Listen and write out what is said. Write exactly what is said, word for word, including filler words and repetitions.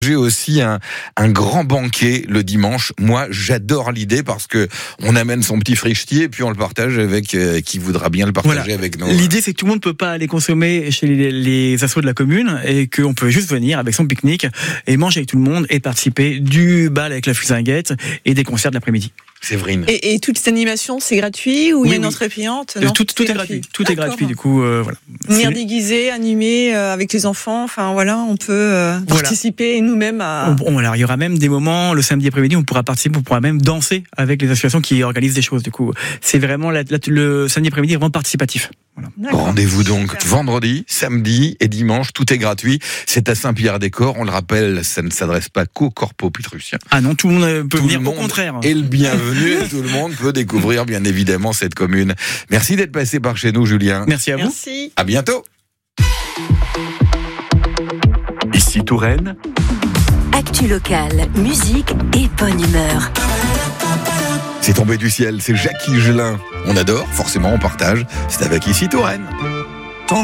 J'ai aussi un, un grand banquet le dimanche. Moi, j'adore l'idée parce que on amène son petit frichetier et puis on le partage avec euh, qui voudra bien le partager Voilà. avec nous. L'idée, c'est que tout le monde ne peut pas aller consommer chez les, les assos de la commune et qu'on peut juste venir avec son pique-nique et manger avec tout le monde et participer du bal avec la fusainguette et des concerts de l'après-midi. Séverine. Et, et toute cette animation, c'est gratuit ou il Oui, y a une oui. entrée payante? Non, tout, tout est gratuit. Tout est gratuit. Du coup, euh, voilà. Venir C'est... déguisé, animé euh, avec les enfants. Enfin voilà, on peut euh, Voilà. participer nous-mêmes à. On, on, alors, il y aura même des moments le samedi après-midi où on pourra participer, on pourra même danser avec les associations qui organisent des choses. Du coup, c'est vraiment la, la, le samedi après-midi est vraiment participatif. Voilà. Rendez-vous donc vendredi, samedi et dimanche, tout est gratuit. C'est à Saint-Pierre-des-Corps, on le rappelle, ça ne s'adresse pas qu'aux corpo-pitruciens. Ah non, tout le monde peut Tout venir, le monde au contraire. est le bienvenu et tout le monde peut découvrir bien évidemment cette commune. Merci d'être passé par chez nous, Julien. Merci à vous. Merci. À bientôt. Ici Touraine, Actu locale, musique et bonne humeur. C'est tombé du ciel, c'est Jacques Higelin. On adore, forcément on partage. C'est avec Ici Touraine.